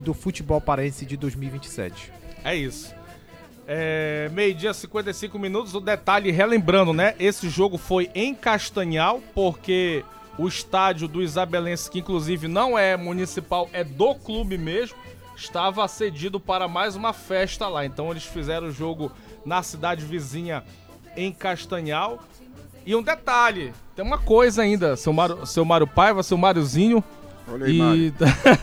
do futebol paraense de 2027. É isso. Meio-dia, 55 minutos. O detalhe, relembrando, né? Esse jogo foi em Castanhal, porque o estádio do Isabelense, que inclusive não é municipal, é do clube mesmo, estava cedido para mais uma festa lá. Então eles fizeram o jogo na cidade vizinha, em Castanhal. E um detalhe, tem uma coisa ainda, seu Mário Paiva, seu Máriozinho. Olha aí, Mário.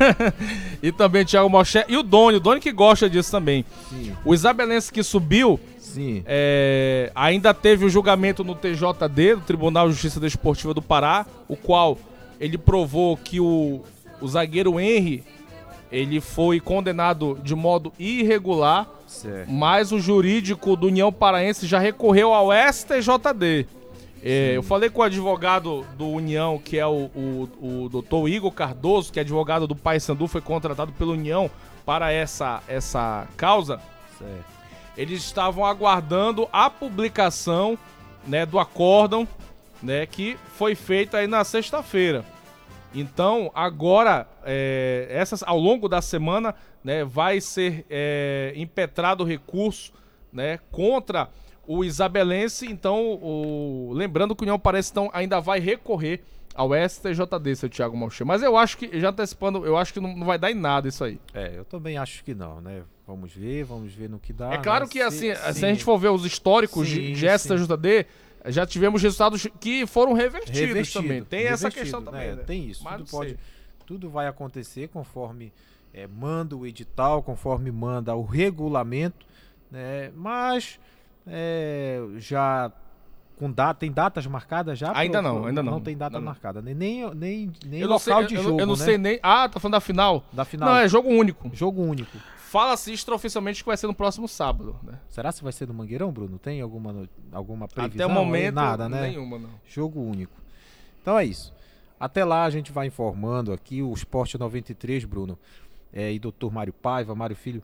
E também Thiago Moché e o Doni que gosta disso também. Sim. O Isabelense que subiu, Sim. ainda teve o julgamento no TJD, do Tribunal de Justiça Desportiva do Pará, o qual ele provou que o zagueiro Henry, ele foi condenado de modo irregular, Certo. mas o jurídico do União Paraense já recorreu ao STJD. Eu falei com o advogado do União, que é o doutor Igor Cardoso, que é advogado do Paysandu, foi contratado pela União para essa causa. Certo. Eles estavam aguardando a publicação, né, do acórdão, né, que foi feito aí na sexta-feira. Então, agora, ao longo da semana, né, vai ser impetrado o recurso, né, contra o Isabelense. Então, lembrando que o União Paraense ainda vai recorrer ao STJD, seu Thiago Malcher. Mas eu acho que, já antecipando, eu acho que não vai dar em nada isso aí. Eu também acho que não, né? Vamos ver no que dá. É claro, né? que assim, se a gente for ver os históricos de STJD, já tivemos resultados que foram revertidos também. Tem essa questão também, né? Tem isso. Mas Tudo vai acontecer conforme manda o edital, conforme manda o regulamento, né? Mas já tem datas marcadas já? Ainda não. Não tem data marcada, nem eu local de jogo, eu não né? sei nem... Ah, tá falando da final? Da final. Não, é jogo único. Jogo único. Fala-se extraoficialmente que vai ser no próximo sábado, né? Será que vai ser no Mangueirão, Bruno? Tem alguma previsão? Até o momento, nada, né? Nenhuma, não. Jogo único. Então é isso. Até lá a gente vai informando aqui o Sport 93, Bruno, e Dr. Mário Paiva, Mário Filho.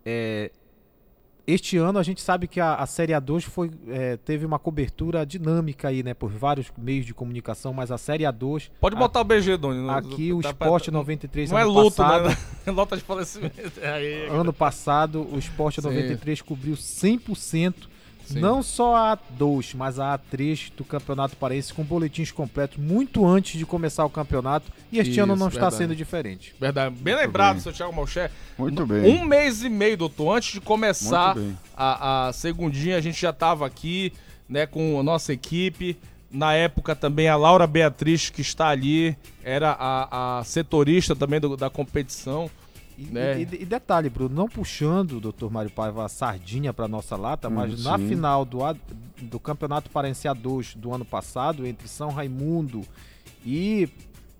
Este ano a gente sabe que a Série A2 teve uma cobertura dinâmica aí, né? Por vários meios de comunicação, mas a Série A2... Pode botar o BG, Doni. Aqui o Sport 93 não ano é luto, passado, né? Lota de falecimento. Ano passado o Sport 93 cobriu 100%. Sim. Não só a A2, mas a A3 do Campeonato Paraense, com boletins completos muito antes de começar o campeonato. E este ano não está sendo diferente. Verdade. Bem lembrado, seu Thiago Malcher. Muito bem. 1 mês e meio, doutor, antes de começar a segundinha, a gente já estava aqui, né, com a nossa equipe. Na época também a Laura Beatriz, que está ali, era a setorista também da competição. E detalhe, Bruno, não puxando o Dr. Mário Paiva a sardinha para nossa lata, mas na final do Campeonato Paraense A2 do ano passado, entre São Raimundo e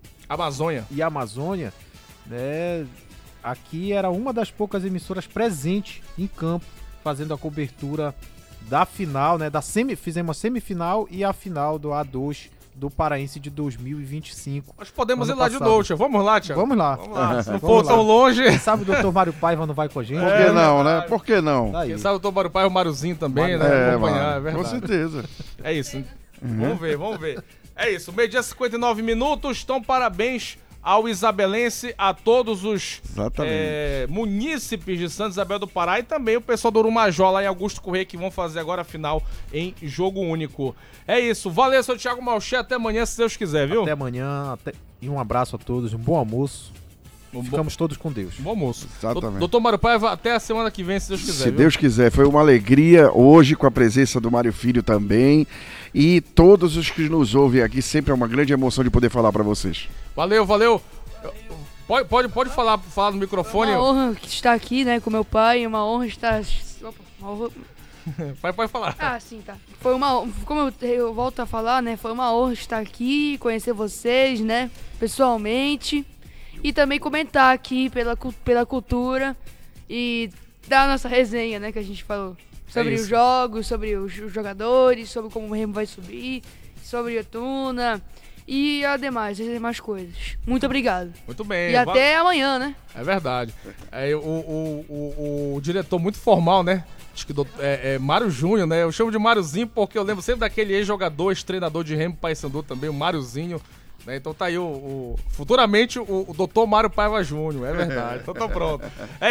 Amazônia, né, aqui era uma das poucas emissoras presentes em campo, fazendo a cobertura da final, né, fizemos a semifinal e a final do A2 do Paraense de 2025. Nós podemos ir lá de novo, Tiago. Vamos lá, Tiago. Vamos lá. Se não for tão longe. Quem sabe o Dr. Mário Paiva não vai com a gente? Por que não, né? Por que não? Quem sabe o Dr. Mário Paiva, o Máriozinho também, né? Acompanhar, é verdade. Com certeza. É isso. Vamos ver. É isso. Meio-dia, 59 minutos. Então, parabéns ao Isabelense, a todos os munícipes de Santa Isabel do Pará e também o pessoal do Urumajó lá em Augusto Corrêa, que vão fazer agora a final em jogo único. É isso. Valeu, seu Thiago Malcher. Até amanhã, se Deus quiser, viu? Até amanhã. E um abraço a todos. Um bom almoço. Ficamos todos com Deus. Bom almoço. Exatamente. Doutor Mário Paiva, até a semana que vem, se Deus quiser. Se Deus quiser. Foi uma alegria hoje com a presença do Mário Filho também. E todos os que nos ouvem aqui, sempre é uma grande emoção de poder falar para vocês. Valeu. Pode falar no microfone. É uma honra estar aqui, né, com meu pai. É uma honra estar... Opa, uma honra... Pode falar. Ah, sim, tá. Foi como eu volto a falar, né, foi uma honra estar aqui, conhecer vocês, né, pessoalmente. E também comentar aqui pela cultura e dar a nossa resenha, né, que a gente falou. Sobre os jogos, sobre os jogadores, sobre como o Remo vai subir, sobre a Tuna e as demais coisas. Muito obrigado. Muito bem. E até amanhã, né? É verdade. O diretor muito formal, né? Acho que é Mário Júnior, né? Eu chamo de Máriozinho porque eu lembro sempre daquele ex-jogador, ex-treinador de Remo Paysandu também, o Máriozinho. Né? Então tá aí futuramente o Dr. Mário Paiva Júnior, é verdade. Então tá pronto.